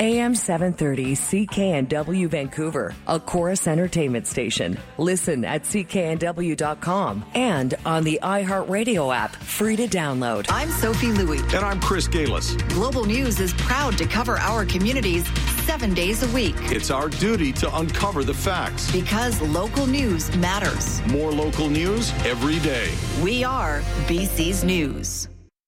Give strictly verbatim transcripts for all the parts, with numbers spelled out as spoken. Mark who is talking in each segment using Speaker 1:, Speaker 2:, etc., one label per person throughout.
Speaker 1: A M seven thirty C K N W Vancouver, a Chorus Entertainment station. Listen at C K N W dot com and on the iHeartRadio app, free to download.
Speaker 2: I'm Sophie Louie.
Speaker 3: And I'm Chris Galis.
Speaker 2: Global News is proud to cover our communities seven days a week.
Speaker 3: It's our duty to uncover the facts.
Speaker 2: Because local news matters.
Speaker 3: More local news every day.
Speaker 2: We are B C's News.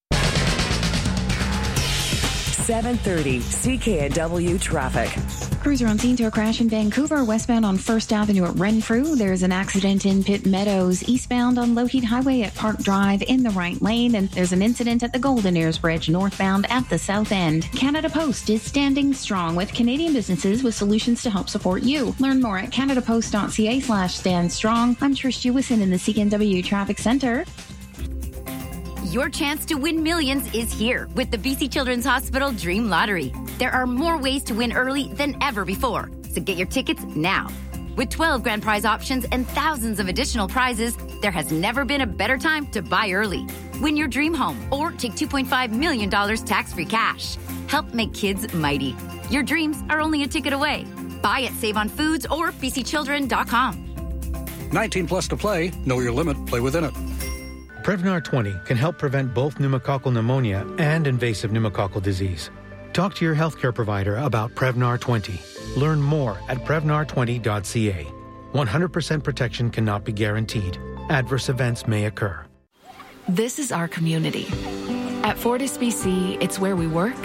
Speaker 1: seven thirty C K N W traffic.
Speaker 4: Crews are on scene to a crash in Vancouver, westbound on First Avenue at Renfrew. There's an accident in Pitt Meadows, eastbound on Lougheed Highway at Park Drive in the right lane. And there's an incident at the Golden Ears Bridge, northbound at the south end. Canada Post is standing strong with Canadian businesses with solutions to help support you. Learn more at canadapost.ca slash stand strong. I'm Trish Jewison in the C K N W Traffic Center.
Speaker 5: Your chance to win millions is here with the B C Children's Hospital Dream Lottery. There are more ways to win early than ever before, so get your tickets now. With twelve grand prize options and thousands of additional prizes, there has never been a better time to buy early. Win your dream home or take two point five million dollars tax-free cash. Help make kids mighty. Your dreams are only a ticket away. Buy at Save on Foods or b c children dot com.
Speaker 6: nineteen plus to play. Know your limit. Play within it.
Speaker 7: Prevnar twenty can help prevent both pneumococcal pneumonia and invasive pneumococcal disease. Talk to your healthcare provider about Prevnar twenty. Learn more at prevnar twenty dot c a. one hundred percent protection cannot be guaranteed. Adverse events may occur.
Speaker 8: This is our community. At Fortis B C, it's where we work,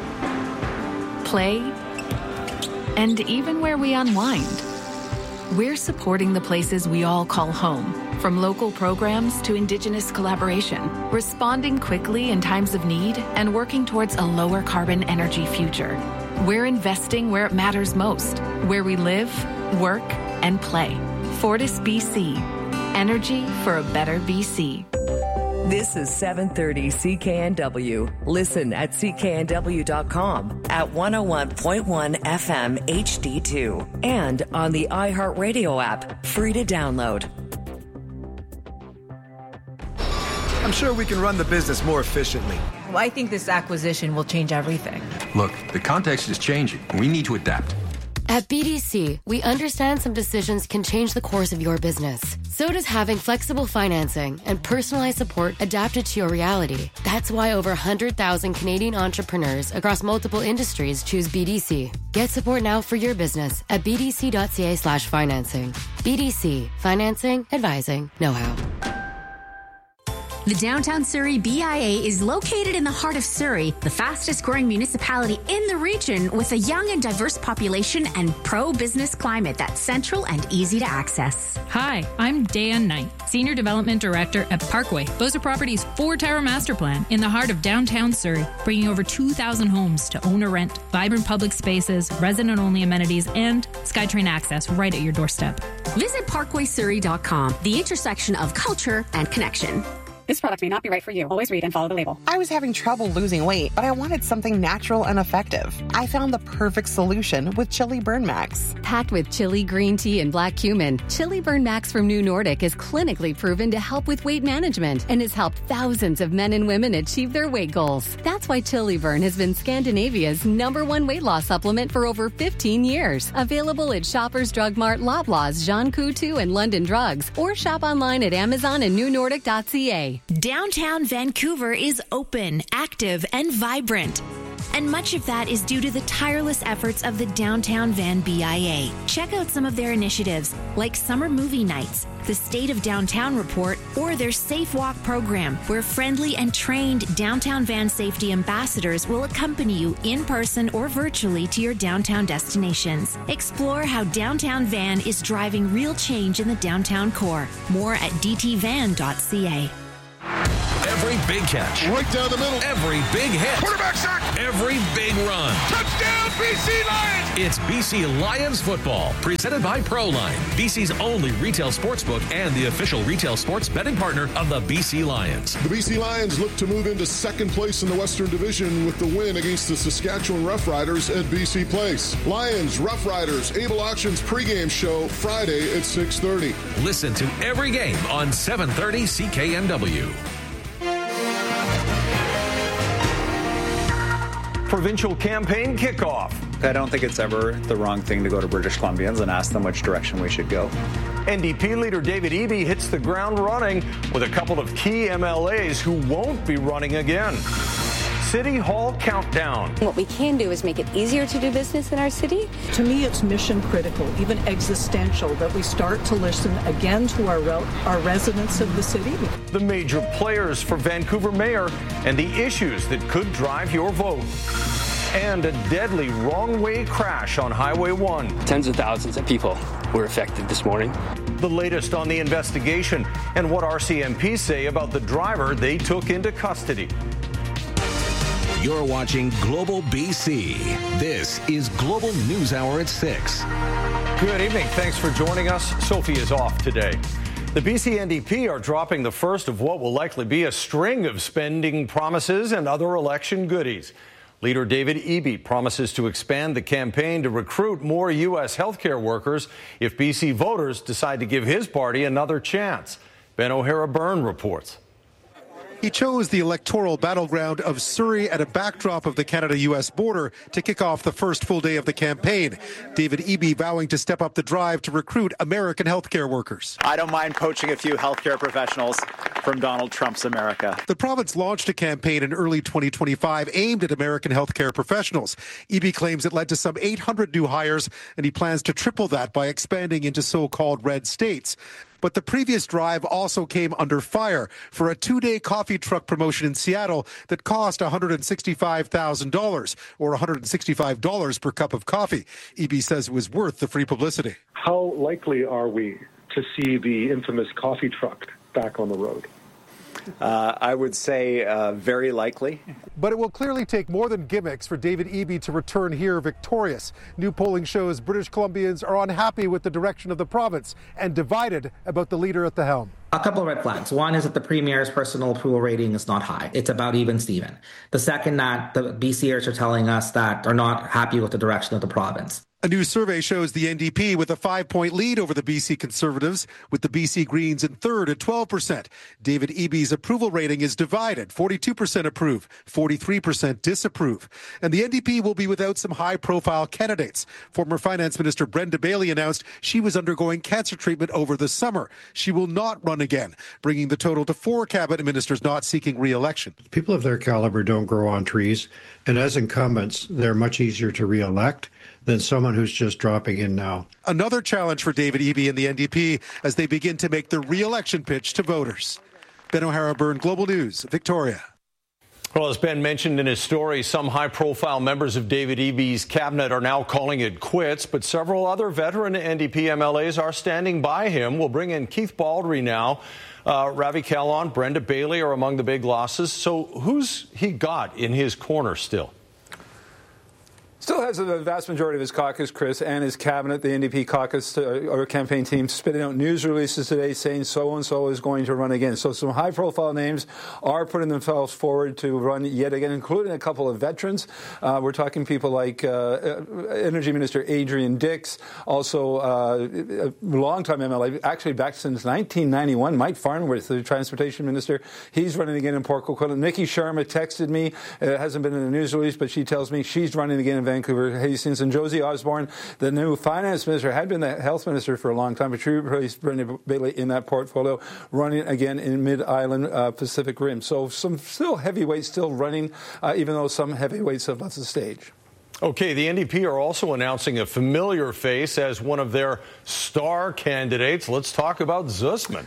Speaker 8: play, and even where we unwind. We're supporting the places we all call home, from local programs to Indigenous collaboration, responding quickly in times of need and working towards a lower carbon energy future. We're investing where it matters most, where we live, work, and play. Fortis B C, energy for a better B C.
Speaker 1: This is seven thirty C K N W. Listen at c k n w dot com, at one oh one point one F M H D two, and on the iHeartRadio app, free to download.
Speaker 9: I'm sure we can run the business more efficiently.
Speaker 10: Well, I think this acquisition will change everything.
Speaker 11: Look, the context is changing. We need to adapt.
Speaker 12: At B D C, we understand some decisions can change the course of your business. So does having flexible financing and personalized support adapted to your reality. That's why over one hundred thousand Canadian entrepreneurs across multiple industries choose B D C. Get support now for your business at b d c dot c a slash financing. B D C, financing, advising, know-how.
Speaker 13: The Downtown Surrey B I A is located in the heart of Surrey, the fastest growing municipality in the region with a young and diverse population and pro-business climate that's central and easy to access.
Speaker 14: Hi, I'm Dan Knight, Senior Development Director at Parkway, Boza Properties four-tower master plan in the heart of downtown Surrey, bringing over two thousand homes to own or rent, vibrant public spaces, resident-only amenities, and SkyTrain access right at your doorstep.
Speaker 13: Visit parkway surrey dot com, the intersection of culture and connection.
Speaker 15: This product may not be right for you. Always read and follow the label.
Speaker 16: I was having trouble losing weight, but I wanted something natural and effective. I found the perfect solution with Chili Burn Max.
Speaker 17: Packed with chili, green tea, and black cumin, Chili Burn Max from New Nordic is clinically proven to help with weight management and has helped thousands of men and women achieve their weight goals. That's why Chili Burn has been Scandinavia's number one weight loss supplement for over fifteen years. Available at Shoppers Drug Mart, Loblaws, Jean Coutu, and London Drugs, or shop online at Amazon and new nordic dot c a.
Speaker 18: Downtown Vancouver is open, active, and vibrant. And much of that is due to the tireless efforts of the Downtown Van B I A. Check out some of their initiatives, like summer movie nights, the State of Downtown Report, or their Safe Walk program, where friendly and trained Downtown Van safety ambassadors will accompany you in person or virtually to your downtown destinations. Explore how Downtown Van is driving real change in the downtown core. More at d t van dot c a.
Speaker 19: Every big catch.
Speaker 20: Right down the middle.
Speaker 19: Every big hit.
Speaker 20: Quarterback sack.
Speaker 19: Every big run.
Speaker 20: Touchdown, B C Lions!
Speaker 19: It's B C Lions football, presented by ProLine, B C's only retail sportsbook and the official retail sports betting partner of the B C Lions.
Speaker 20: The B C Lions look to move into second place in the Western Division with the win against the Saskatchewan Roughriders at B C Place. Lions, Roughriders, Able Auctions pregame show Friday at six thirty.
Speaker 19: Listen to every game on seven thirty C K N W.
Speaker 3: provincial campaign kickoff.
Speaker 21: I don't think it's ever the wrong thing to go to British Columbians and ask them which direction we should go.
Speaker 3: N D P leader David Eby hits the ground running with a couple of key M L As who won't be running again. City Hall countdown.
Speaker 22: What we can do is make it easier to do business in our city.
Speaker 23: To me, it's mission critical, even existential, that we start to listen again to our, our residents of the city.
Speaker 3: The major players for Vancouver mayor and the issues that could drive your vote. And a deadly wrong-way crash on Highway one.
Speaker 24: Tens of thousands of people were affected this morning.
Speaker 3: The latest on the investigation and what R C M P say about the driver they took into custody.
Speaker 19: You're watching Global B C. This is Global News Hour at six.
Speaker 3: Good evening. Thanks for joining us. Sophie is off today. The B C N D P are dropping the first of what will likely be a string of spending promises and other election goodies. Leader David Eby promises to expand the campaign to recruit more U S healthcare workers if B C voters decide to give his party another chance. Ben O'Hara-Byrne reports.
Speaker 25: He chose the electoral battleground of Surrey at a backdrop of the Canada-U S border to kick off the first full day of the campaign. David Eby vowing to step up the drive to recruit American healthcare workers.
Speaker 21: I don't mind poaching a few healthcare professionals from Donald Trump's America.
Speaker 25: The province launched a campaign in early twenty twenty-five aimed at American healthcare professionals. Eby claims it led to some eight hundred new hires, and he plans to triple that by expanding into so-called red states. But the previous drive also came under fire for a two-day coffee truck promotion in Seattle that cost one hundred sixty-five thousand dollars, or one hundred sixty-five dollars per cup of coffee. Eby says it was worth the free publicity.
Speaker 26: How likely are we to see the infamous coffee truck back on the road?
Speaker 21: Uh, I would say uh, very likely.
Speaker 25: But it will clearly take more than gimmicks for David Eby to return here victorious. New polling shows British Columbians are unhappy with the direction of the province and divided about the leader at the helm.
Speaker 27: A couple of red flags. One is that the Premier's personal approval rating is not high. It's about even Steven. The second, that the BCers are telling us that are not happy with the direction of the province.
Speaker 25: A new survey shows the N D P with a five-point lead over the B C Conservatives, with the B C Greens in third at twelve percent. David Eby's approval rating is divided, forty-two percent approve, forty-three percent disapprove. And the N D P will be without some high-profile candidates. Former Finance Minister Brenda Bailey announced she was undergoing cancer treatment over the summer. She will not run again, bringing the total to four cabinet ministers not seeking re-election.
Speaker 28: People of their caliber don't grow on trees, and as incumbents, they're much easier to re-elect than someone who's just dropping in now.
Speaker 25: Another challenge for David Eby and the N D P as they begin to make the re-election pitch to voters. Ben O'Hara-Byrne, Global News, Victoria.
Speaker 3: Well, as Ben mentioned in his story, some high-profile members of David Eby's cabinet are now calling it quits, but several other veteran N D P M L As are standing by him. We'll bring in Keith Baldry now. Uh, Ravi Kahlon, Brenda Bailey are among the big losses. So who's he got in his corner still?
Speaker 29: Still has the vast majority of his caucus, Chris, and his cabinet. The N D P caucus uh, or campaign team spitting out news releases today saying so-and-so is going to run again. So some high-profile names are putting themselves forward to run yet again, including a couple of veterans. Uh, we're talking people like uh, Energy Minister Adrian Dix, also uh, a longtime M L A, actually back since nineteen ninety-one, Mike Farnworth, the Transportation Minister. He's running again in Port Coquitlam. Nikki Sharma texted me. It hasn't been in a news release, but she tells me she's running again in Vancouver. Vancouver Hastings. And Josie Osborne, the new finance minister, had been the health minister for a long time, but she replaced Brenda Bailey in that portfolio, running again in Mid-Island uh, Pacific Rim. So some still heavyweights still running, uh, even though some heavyweights have left the stage.
Speaker 3: Okay, the N D P are also announcing a familiar face as one of their star candidates. Let's talk about Zussman.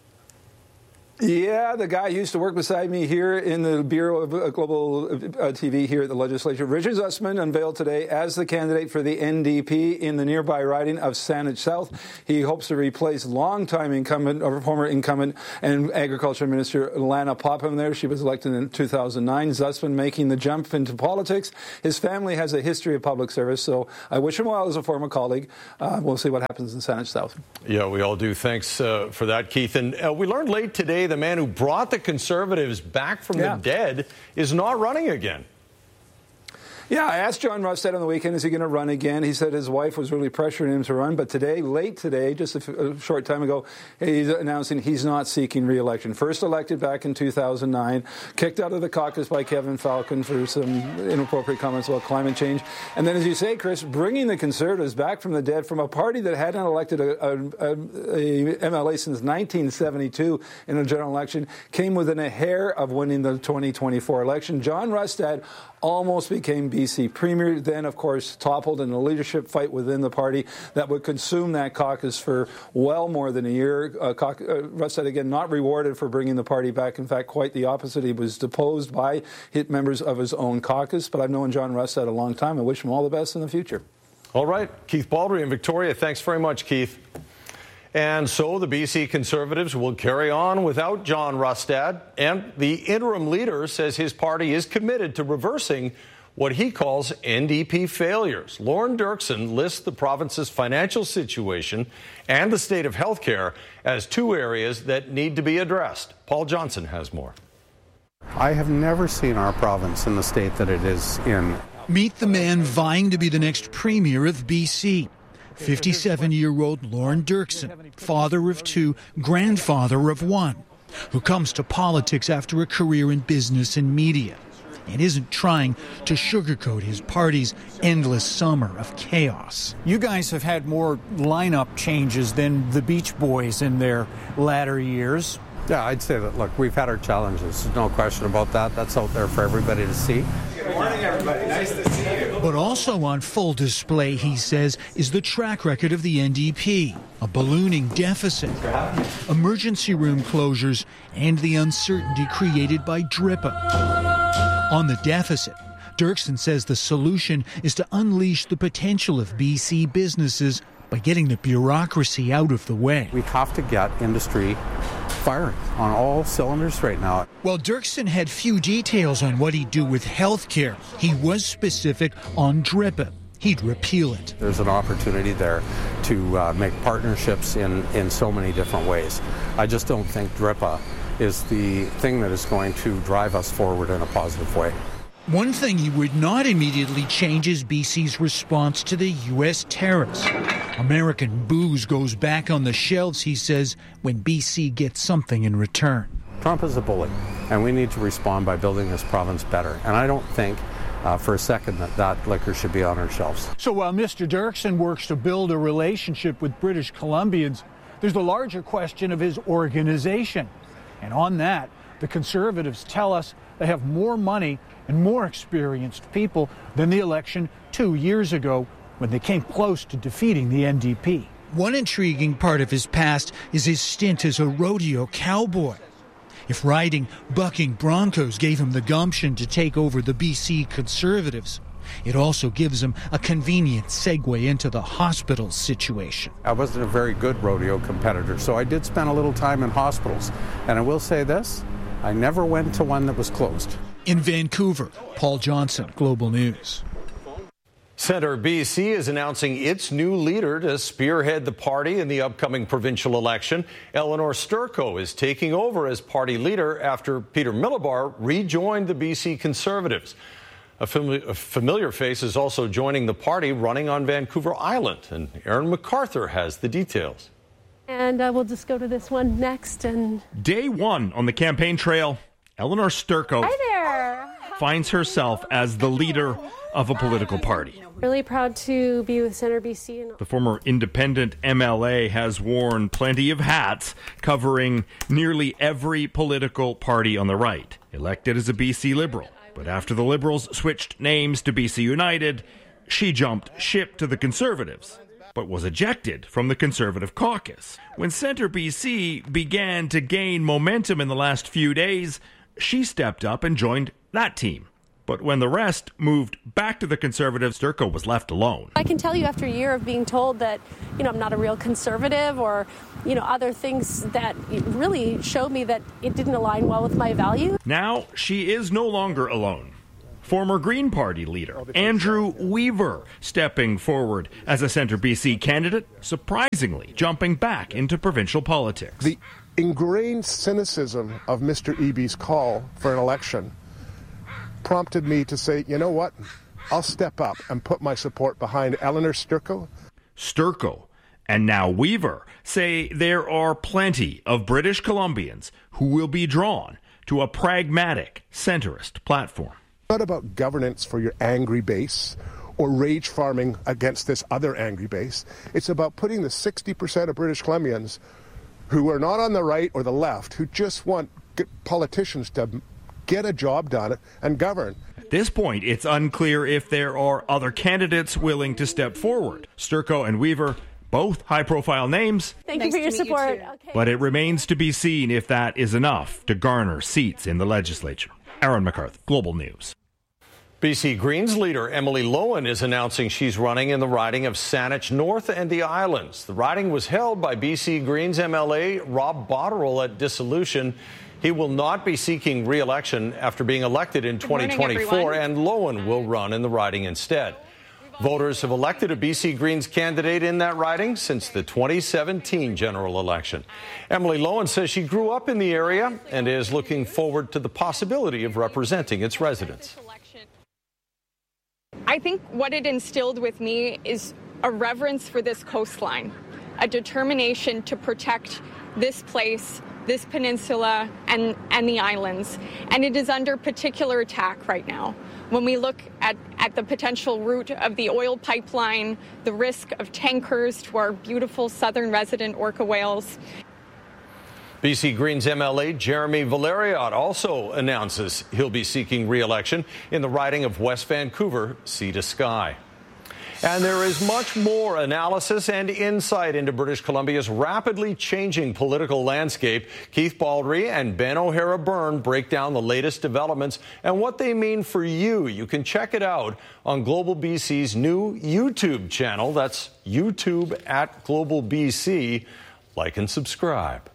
Speaker 29: Yeah, the guy who used to work beside me here in the Bureau of Global uh, T V here at the legislature. Richard Zussman unveiled today as the candidate for the N D P in the nearby riding of Saanich South. He hopes to replace longtime incumbent, or former incumbent, and Agriculture Minister Lana Popham there. She was elected in two thousand nine. Zussman making the jump into politics. His family has a history of public service, so I wish him well as a former colleague. Uh, we'll see what happens in Saanich South.
Speaker 3: Yeah, we all do. Thanks uh, for that, Keith. And uh, we learned late today the man who brought the Conservatives back from yeah. the dead is not running again.
Speaker 29: Yeah, I asked John Rustad on the weekend, is he going to run again? He said his wife was really pressuring him to run. But today, late today, just a, f- a short time ago, he's announcing he's not seeking re-election. First elected back in two thousand nine, kicked out of the caucus by Kevin Falcon for some inappropriate comments about climate change. And then, as you say, Chris, bringing the Conservatives back from the dead from a party that hadn't elected a, a, a, a M L A since nineteen seventy-two in a general election, came within a hair of winning the twenty twenty-four election. John Rustad almost became B C Premier, then, of course, toppled in a leadership fight within the party that would consume that caucus for well more than a year. Uh, Cauc- uh, Rustad, again, not rewarded for bringing the party back. In fact, quite the opposite. He was deposed by hit members of his own caucus. But I've known John Rustad a long time. I wish him all the best in the future.
Speaker 3: All right. Keith Baldry in Victoria. Thanks very much, Keith. And so the B C Conservatives will carry on without John Rustad, and the interim leader says his party is committed to reversing what he calls N D P failures. Lauren Dirksen lists the province's financial situation and the state of health care as two areas that need to be addressed. Paul Johnson has more.
Speaker 1: I have never seen our province in the state that it is in.
Speaker 2: Meet the man vying to be the next premier of B C. fifty-seven-year-old Lauren Dirksen, father of two, grandfather of one, who comes to politics after a career in business and media and isn't trying to sugarcoat his party's endless summer of chaos.
Speaker 4: You guys have had more lineup changes than the Beach Boys in their latter years.
Speaker 1: Yeah, I'd say that, look, we've had our challenges. There's no question about that. That's out there for everybody to see.
Speaker 2: Good morning, everybody. Nice to see you. But also on full display, he says, is the track record of the N D P. A ballooning deficit, emergency room closures, and the uncertainty created by DRIPA. On the deficit, Dirksen says the solution is to unleash the potential of B C businesses by getting the bureaucracy out of the way.
Speaker 1: We have to get industry firing on all cylinders right now.
Speaker 2: While Dirksen had few details on what he'd do with health care, he was specific on DRIPA. He'd repeal it.
Speaker 1: There's an opportunity there to uh, make partnerships in, in so many different ways. I just don't think DRIPA is the thing that is going to drive us forward in a positive way.
Speaker 2: One thing he would not immediately change is B C's response to the U S tariffs. American booze goes back on the shelves, he says, when B C gets something in return.
Speaker 1: Trump is a bully, and we need to respond by building this province better. And I don't think uh, for a second that that liquor should be on our shelves.
Speaker 4: So while Mister Dirksen works to build a relationship with British Columbians, there's the larger question of his organization. And on that, the Conservatives tell us they have more money and more experienced people than the election two years ago when they came close to defeating the N D P.
Speaker 2: One intriguing part of his past is his stint as a rodeo cowboy. If riding bucking broncos gave him the gumption to take over the B C Conservatives, it also gives him a convenient segue into the hospital situation.
Speaker 1: I wasn't a very good rodeo competitor, so I did spend a little time in hospitals. And I will say this, I never went to one that was closed.
Speaker 2: In Vancouver, Paul Johnson, Global News.
Speaker 3: Centre B C is announcing its new leader to spearhead the party in the upcoming provincial election. Eleanor Sturco is taking over as party leader after Peter Millibar rejoined the B C Conservatives. A familiar, a familiar face is also joining the party running on Vancouver Island, and Aaron MacArthur has the details.
Speaker 5: And uh, we'll just go to this one next. And
Speaker 6: Day one on the campaign trail, Eleanor Sturco
Speaker 5: Hi there.
Speaker 6: finds herself as the leader of a political party.
Speaker 5: Really proud to be with Centre B C.
Speaker 6: The former independent M L A has worn plenty of hats covering nearly every political party on the right, elected as a B C Liberal. But after the Liberals switched names to B C United, she jumped ship to the Conservatives, but was ejected from the Conservative caucus. When Centre B C began to gain momentum in the last few days, she stepped up and joined that team. But when the rest moved back to the Conservatives, Sturco was left alone.
Speaker 5: I can tell you after a year of being told that, you know, I'm not a real conservative or, you know, other things that really showed me that it didn't align well with my values.
Speaker 6: Now she is no longer alone. Former Green Party leader Andrew Weaver stepping forward as a Centre B C candidate, surprisingly jumping back into provincial politics.
Speaker 7: The ingrained cynicism of Mister Eby's call for an election prompted me to say, you know what, I'll step up and put my support behind Eleanor Sturko.
Speaker 6: Sturko and now Weaver say there are plenty of British Columbians who will be drawn to a pragmatic, centrist platform.
Speaker 7: It's not about governance for your angry base or rage farming against this other angry base. It's about putting the sixty percent of British Columbians who are not on the right or the left, who just want politicians to get a job done and govern.
Speaker 6: At this point, it's unclear if there are other candidates willing to step forward. Sturko and Weaver, both high-profile names.
Speaker 5: Thank
Speaker 23: nice
Speaker 5: you for your support.
Speaker 23: You
Speaker 5: okay.
Speaker 6: But it remains to be seen if that is enough to garner seats in the legislature. Aaron McCarthy, Global News.
Speaker 3: B C Greens leader Emily Lowen is announcing she's running in the riding of Saanich North and the Islands. The riding was held by B C Greens M L A Rob Botterill at dissolution. He will not be seeking re-election after being elected in twenty twenty-four, and Lowen will run in the riding instead. Voters have elected a B C Greens candidate in that riding since the twenty seventeen general election. Emily Lowen says she grew up in the area and is looking forward to the possibility of representing its residents.
Speaker 8: I think what it instilled with me is a reverence for this coastline, a determination to protect this place, this peninsula, and, and the islands. And it is under particular attack right now. When we look at, at the potential route of the oil pipeline, the risk of tankers to our beautiful southern resident orca whales.
Speaker 3: B C Greens M L A Jeremy Valeriot also announces he'll be seeking re-election in the riding of West Vancouver, Sea to Sky. And there is much more analysis and insight into British Columbia's rapidly changing political landscape. Keith Baldry and Ben O'Hara Byrne break down the latest developments and what they mean for you. You can check it out on Global B C's new YouTube channel. That's YouTube at Global B C. Like and subscribe.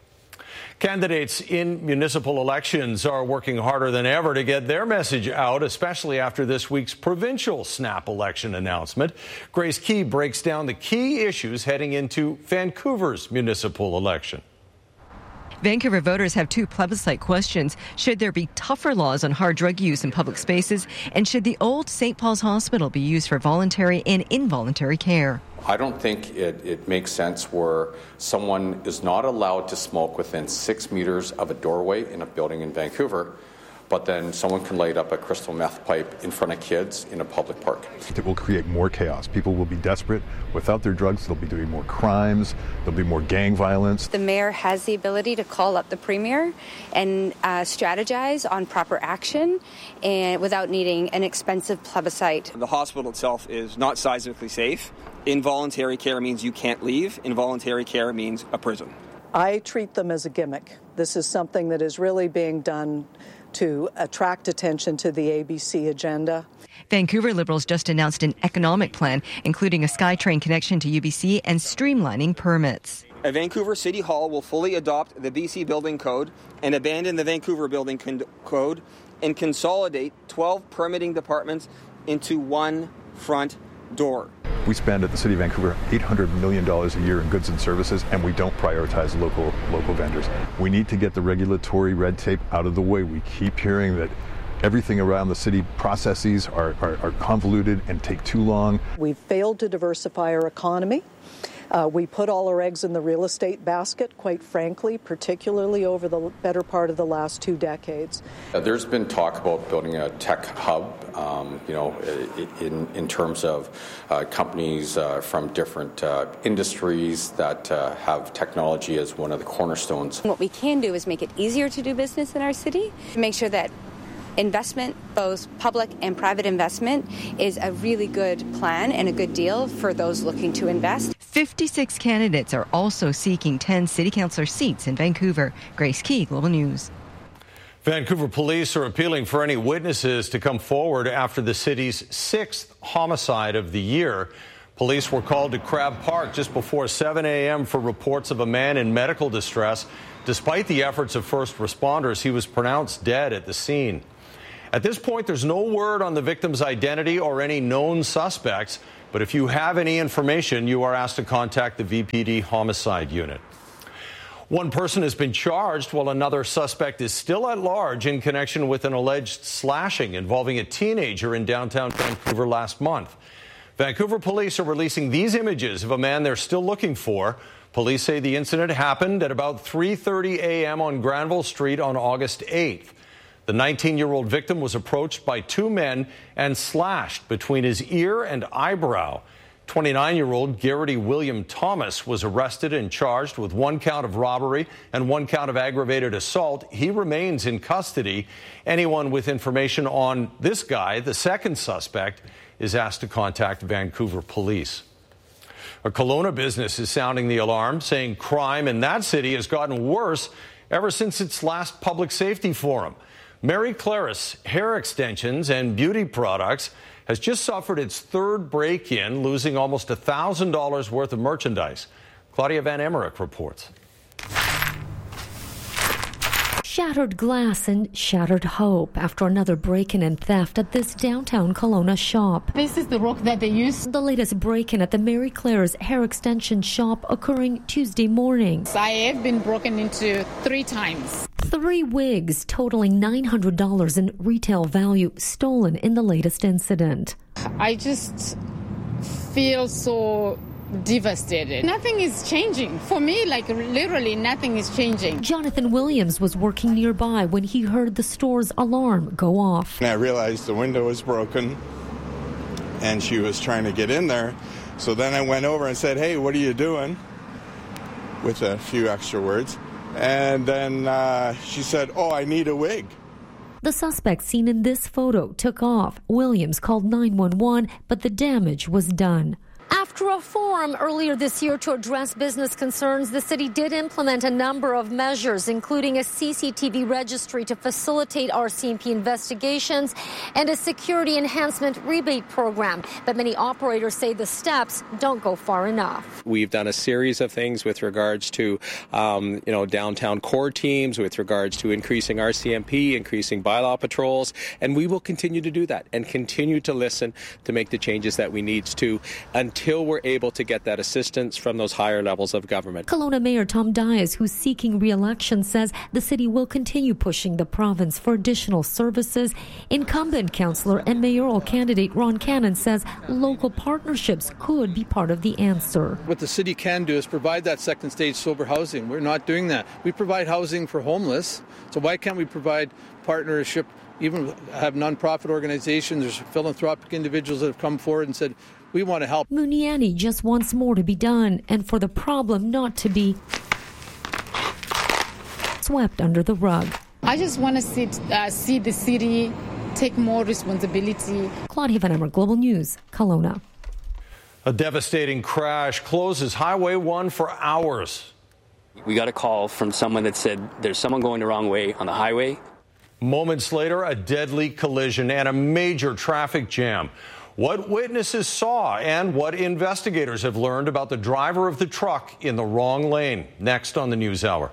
Speaker 3: Candidates in municipal elections are working harder than ever to get their message out, especially after this week's provincial snap election announcement. Grace Key breaks down the key issues heading into Vancouver's municipal election.
Speaker 9: Vancouver voters have two plebiscite questions. Should there be tougher laws on hard drug use in public spaces? And should the old Saint Paul's Hospital be used for voluntary and involuntary care?
Speaker 10: I don't think it, it makes sense where someone is not allowed to smoke within six meters of a doorway in a building in Vancouver, but then someone can light up a crystal meth pipe in front of kids in a public park.
Speaker 11: It will create more chaos. People will be desperate. Without their drugs, they'll be doing more crimes. There'll be more gang violence.
Speaker 22: The mayor has the ability to call up the premier and uh, strategize on proper action and without needing an expensive plebiscite.
Speaker 12: The hospital itself is not seismically safe. Involuntary care means you can't leave. Involuntary care means a prison.
Speaker 23: I treat them as a gimmick. This is something that is really being done to attract attention to the A B C agenda.
Speaker 9: Vancouver Liberals just announced an economic plan, including a SkyTrain connection to U B C and streamlining permits.
Speaker 12: A Vancouver City Hall will fully adopt the B C Building Code and abandon the Vancouver Building con- Code and consolidate twelve permitting departments into one front door.
Speaker 11: We spend at the City of Vancouver eight hundred million dollars a year in goods and services, and we don't prioritize local local vendors. We need to get the regulatory red tape out of the way. We keep hearing that everything around the city processes are, are, are convoluted and take too long.
Speaker 23: We've failed to diversify our economy. Uh, we put all our eggs in the real estate basket, quite frankly, particularly over the better part of the last two decades.
Speaker 10: Uh, there's been talk about building a tech hub, um, you know, in, in terms of uh, companies uh, from different uh, industries that uh, have technology as one of the cornerstones.
Speaker 22: What we can do is make it easier to do business in our city, make sure that investment, both public and private investment, is a really good plan and a good deal for those looking to invest.
Speaker 9: fifty-six candidates are also seeking ten city councillor seats in Vancouver. Grace Key, Global News.
Speaker 3: Vancouver police are appealing for any witnesses to come forward after the city's sixth homicide of the year. Police were called to Crab Park just before seven a.m. for reports of a man in medical distress. Despite the efforts of first responders, he was pronounced dead at the scene. At this point, there's no word on the victim's identity or any known suspects, but if you have any information, you are asked to contact the V P D Homicide Unit. One person has been charged while another suspect is still at large in connection with an alleged slashing involving a teenager in downtown Vancouver last month. Vancouver police are releasing these images of a man they're still looking for. Police say the incident happened at about three thirty a.m. on Granville Street on August eighth. The nineteen-year-old victim was approached by two men and slashed between his ear and eyebrow. twenty-nine-year-old Garrity William Thomas was arrested and charged with one count of robbery and one count of aggravated assault. He remains in custody. Anyone with information on this guy, the second suspect, is asked to contact Vancouver police. A Kelowna business is sounding the alarm, saying crime in that city has gotten worse ever since its last public safety forum. Mary Claris Hair Extensions and Beauty Products has just suffered its third break-in, losing almost one thousand dollars worth of merchandise. Claudia Van Emmerich reports.
Speaker 13: Shattered glass and shattered hope after another break-in and theft at this downtown Kelowna shop.
Speaker 14: This is the rock that they use.
Speaker 13: The latest break-in at the Mary Claire's hair extension shop occurring Tuesday morning.
Speaker 14: I have been broken into three times.
Speaker 13: Three wigs totaling nine hundred dollars in retail value stolen in the latest incident.
Speaker 14: I just feel so devastated. Nothing is changing. For me, like literally nothing is changing.
Speaker 13: Jonathan Williams was working nearby when he heard the store's alarm go off.
Speaker 15: And I realized the window was broken and she was trying to get in there. So then I went over and said, "Hey, what are you doing?" with a few extra words. And then uh, she said, "Oh, I need a wig."
Speaker 13: The suspect seen in this photo took off. Williams called nine one one, but the damage was done. After a forum earlier this year to address business concerns, the city did implement a number of measures, including a C C T V registry to facilitate R C M P investigations and a security enhancement rebate program. But many operators say the steps don't go far enough.
Speaker 16: We've done a series of things with regards to, um, you know, downtown core teams, with regards to increasing R C M P, increasing bylaw patrols, and we will continue to do that and continue to listen to make the changes that we need to until until we're able to get that assistance from those higher levels of government.
Speaker 13: Kelowna Mayor Tom Dias, who's seeking re-election, says the city will continue pushing the province for additional services. Incumbent councillor and mayoral candidate Ron Cannon says local partnerships could be part of the answer.
Speaker 17: What the city can do is provide that second stage sober housing. We're not doing that. We provide housing for homeless, so why can't we provide partnership, even have non-profit organizations, there's philanthropic individuals that have come forward and said, we want to help.
Speaker 13: Muniani just wants more to be done and for the problem not to be swept under the rug.
Speaker 14: I just want to see, uh, see the city take more responsibility.
Speaker 13: Claudia Van Emmer, Global News, Kelowna.
Speaker 3: A devastating crash closes Highway one for hours.
Speaker 18: We got a call from someone that said there's someone going the wrong way on the highway.
Speaker 3: Moments later, a deadly collision and a major traffic jam. What witnesses saw and what investigators have learned about the driver of the truck in the wrong lane. Next on the News Hour.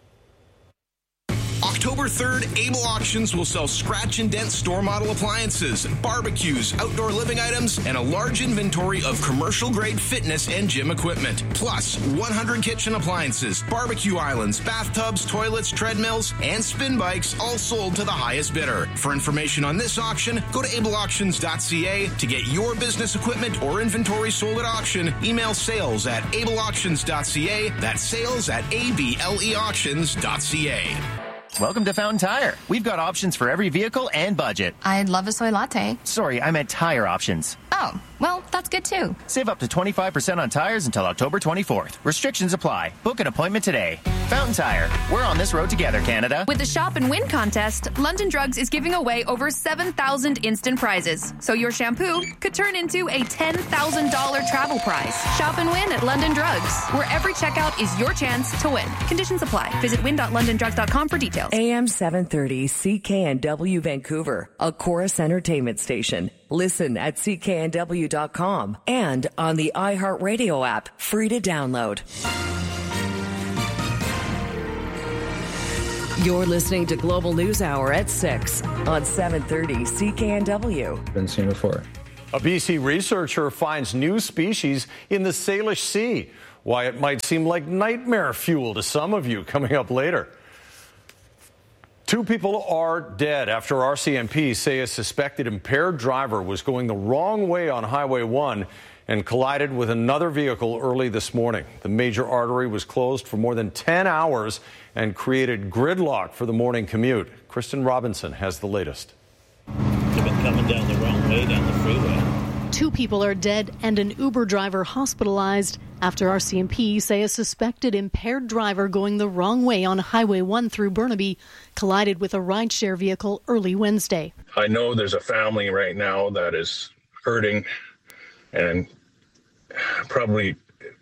Speaker 19: October third, Able Auctions will sell scratch and dent store model appliances, barbecues, outdoor living items, and a large inventory of commercial grade fitness and gym equipment. Plus, one hundred kitchen appliances, barbecue islands, bathtubs, toilets, treadmills, and spin bikes, all sold to the highest bidder. For information on this auction, go to able auctions dot c a. To get your business equipment or inventory sold at auction, email sales at able auctions dot c a. That's sales at able auctions dot c a.
Speaker 20: Welcome to Fountain Tire. We've got options for every vehicle and budget.
Speaker 24: I'd love a soy latte.
Speaker 20: Sorry, I meant tire options.
Speaker 24: Oh, well, that's good too.
Speaker 20: Save up to twenty-five percent on tires until October twenty-fourth. Restrictions apply. Book an appointment today. Fountain Tire. We're on this road together, Canada.
Speaker 24: With the Shop and Win contest, London Drugs is giving away over seven thousand instant prizes. So your shampoo could turn into a ten thousand dollars travel prize. Shop and win at London Drugs, where every checkout is your chance to win. Conditions apply. Visit win dot london drugs dot com for details.
Speaker 30: A M seven thirty C K N W Vancouver, a Chorus Entertainment station. Listen at C K N W dot com and on the iHeartRadio app, free to download. You're listening to Global News Hour at six on seven thirty C K N W.
Speaker 21: Been seen before.
Speaker 3: A B C researcher finds new species in the Salish Sea. why it might seem like nightmare fuel to some of you coming up later. Two people are dead after R C M P say a suspected impaired driver was going the wrong way on Highway one and collided with another vehicle early this morning. The major artery was closed for more than ten hours and created gridlock for the morning commute. Kristen Robinson has the latest.
Speaker 1: They've been coming down the wrong way down the freeway.
Speaker 2: Two people are dead and an Uber driver hospitalized after R C M P say a suspected impaired driver going the wrong way on Highway one through Burnaby collided with a rideshare vehicle early Wednesday.
Speaker 4: I know there's a family right now that is hurting and probably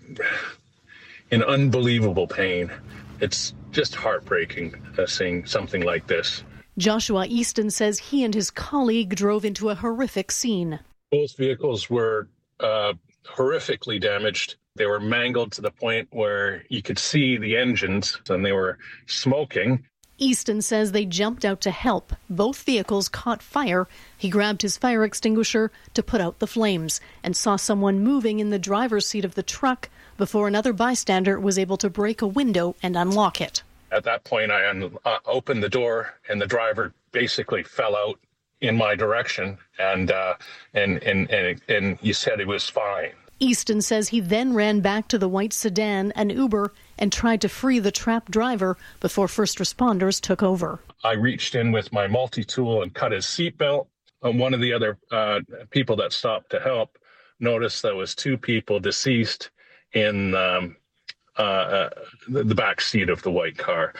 Speaker 4: in unbelievable pain. It's just heartbreaking uh, seeing something like this.
Speaker 2: Joshua Easton says he and his colleague drove into a horrific scene.
Speaker 4: Both vehicles were uh, horrifically damaged. They were mangled to the point where you could see the engines and they were smoking.
Speaker 2: Easton says they jumped out to help. Both vehicles caught fire. He grabbed his fire extinguisher to put out the flames and saw someone moving in the driver's seat of the truck before another bystander was able to break a window and unlock it.
Speaker 4: At that point, I un- uh, opened the door and the driver basically fell out in my direction, and uh, and and and and you said it was fine.
Speaker 2: Easton says he then ran back to the white sedan, an Uber, and tried to free the trapped driver before first responders took over.
Speaker 4: I reached in with my multi-tool and cut his seatbelt. And one of the other uh, people that stopped to help noticed there was two people deceased in um, uh, uh, the back seat of the white car.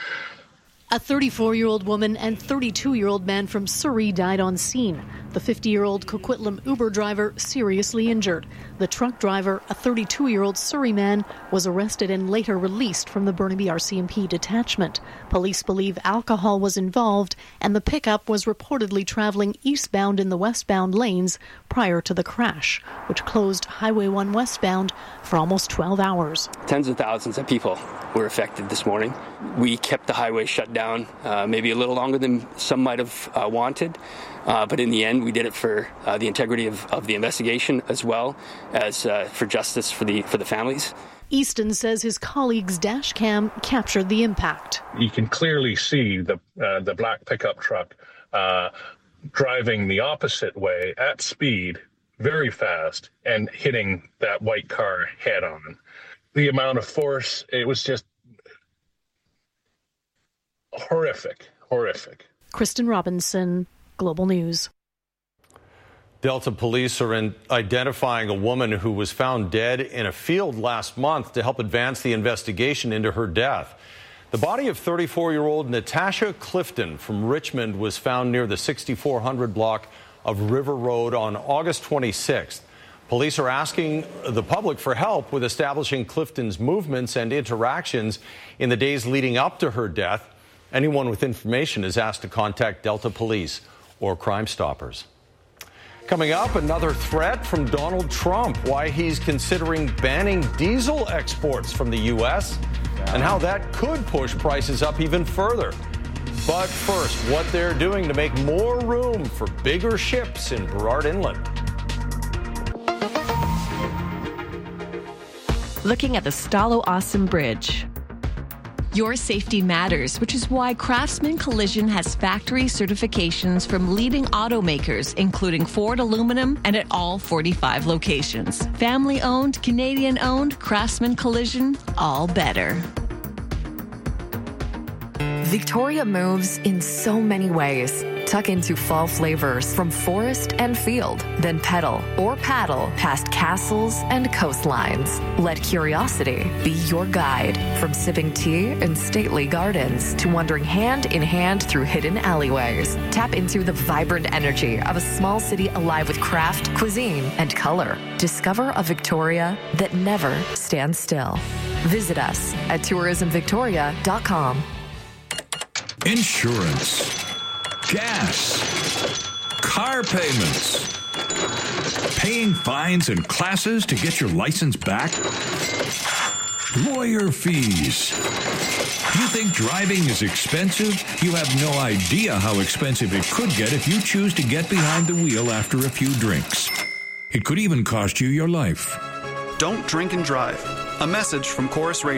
Speaker 2: A thirty-four-year-old woman and thirty-two-year-old man from Surrey died on scene. The fifty-year-old Coquitlam Uber driver seriously injured. The truck driver, a thirty-two-year-old Surrey man, was arrested and later released from the Burnaby R C M P detachment. Police believe alcohol was involved, and the pickup was reportedly traveling eastbound in the westbound lanes prior to the crash, which closed Highway one westbound for almost twelve hours.
Speaker 18: Tens of thousands of people were affected this morning. We kept the highway shut down, uh, maybe a little longer than some might have uh, wanted. Uh, but in the end, we did it for uh, the integrity of, of the investigation as well as uh, for justice for the for the families.
Speaker 2: Easton says his colleague's dash cam captured the impact.
Speaker 4: You can clearly see the uh, the black pickup truck uh, driving the opposite way at speed, very fast, and hitting that white car head on. The amount of force, it was just horrific, horrific.
Speaker 2: Kristen Robinson, Global News.
Speaker 3: Delta police are in identifying a woman who was found dead in a field last month to help advance the investigation into her death. The body of thirty-four-year-old Natasha Clifton from Richmond was found near the sixty-four hundred block of River Road on August twenty-sixth. Police are asking the public for help with establishing Clifton's movements and interactions in the days leading up to her death. Anyone with information is asked to contact Delta Police or Crime Stoppers. Coming up, another threat from Donald Trump, why he's considering banning diesel exports from the U S and how that could push prices up even further. But first, what they're doing to make more room for bigger ships in Burrard Inlet.
Speaker 5: Looking at the Stalo Awesome Bridge. Your safety matters, which is why Craftsman Collision has factory certifications from leading automakers, including Ford Aluminum, and at all forty-five locations. Family-owned, Canadian-owned, Craftsman Collision, all better.
Speaker 30: Victoria moves in so many ways. Tuck into fall flavors from forest and field, then pedal or paddle past castles and coastlines. Let curiosity be your guide, from sipping tea in stately gardens to wandering hand in hand through hidden alleyways. Tap into the vibrant energy of a small city alive with craft, cuisine, and color. Discover a Victoria that never stands still. Visit us at tourism victoria dot com.
Speaker 7: Insurance, gas, car payments, paying fines and classes to get your license back, lawyer fees. You think driving is expensive? You have no idea how expensive it could get if you choose to get behind the wheel after a few drinks. It could even cost you your life.
Speaker 6: Don't drink and drive. A message from Chorus Radio.